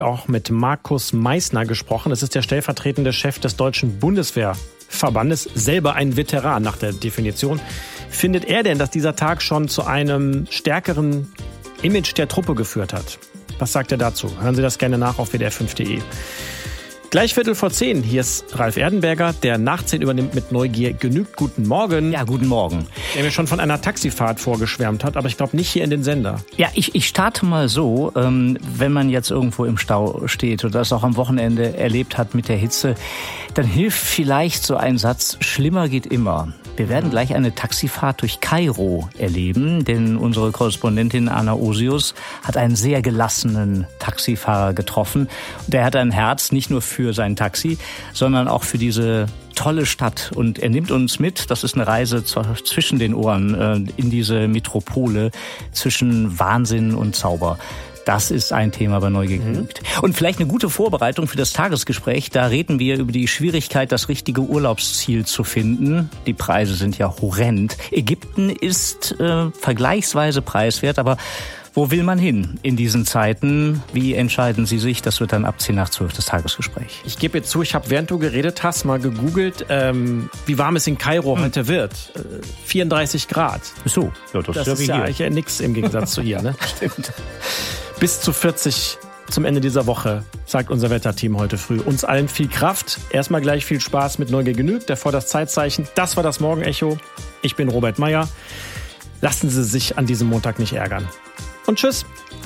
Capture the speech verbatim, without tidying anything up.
auch mit Markus Meissner gesprochen. Das ist der stellvertretende Chef des Deutschen Bundeswehrverbandes, selber ein Veteran nach der Definition. Findet er denn, dass dieser Tag schon zu einem stärkeren Image der Truppe geführt hat? Was sagt er dazu? Hören Sie das gerne nach auf w d r fünf punkt d e. Gleich Viertel vor zehn, hier ist Ralf Erdenberger, der nach zehn übernimmt mit Neugier genügt. Guten Morgen. Ja, guten Morgen. Der mir schon von einer Taxifahrt vorgeschwärmt hat, aber ich glaube nicht hier in den Sender. Ja, ich, ich starte mal so, ähm, wenn man jetzt irgendwo im Stau steht oder das auch am Wochenende erlebt hat mit der Hitze, dann hilft vielleicht so ein Satz, schlimmer geht immer. Wir werden gleich eine Taxifahrt durch Kairo erleben, denn unsere Korrespondentin Anna Osius hat einen sehr gelassenen Taxifahrer getroffen. Der hat ein Herz nicht nur für sein Taxi, sondern auch für diese tolle Stadt. Und er nimmt uns mit, das ist eine Reise zwischen den Ohren, in diese Metropole, zwischen Wahnsinn und Zauber. Das ist ein Thema bei Neugier genügt. Mhm. Und vielleicht eine gute Vorbereitung für das Tagesgespräch. Da reden wir über die Schwierigkeit, das richtige Urlaubsziel zu finden. Die Preise sind ja horrend. Ägypten ist äh, vergleichsweise preiswert, aber wo will man hin in diesen Zeiten? Wie entscheiden Sie sich? Das wird dann ab zehn nach zwölf das Tagesgespräch. Ich gebe jetzt zu, ich habe, während du geredet hast, mal gegoogelt, ähm, wie warm es in Kairo hm. heute wird. Äh, vierunddreißig Grad. So, ja, das, das ist ja, ist ja hier. eigentlich ja nichts im Gegensatz zu hier, ne? Stimmt. Bis zu vierzig zum Ende dieser Woche, sagt unser Wetterteam heute früh. Uns allen viel Kraft. Erstmal gleich viel Spaß mit Neugier genügt. Davor das Zeitzeichen. Das war das Morgenecho. Ich bin Robert Meyer. Lassen Sie sich an diesem Montag nicht ärgern. Und tschüss.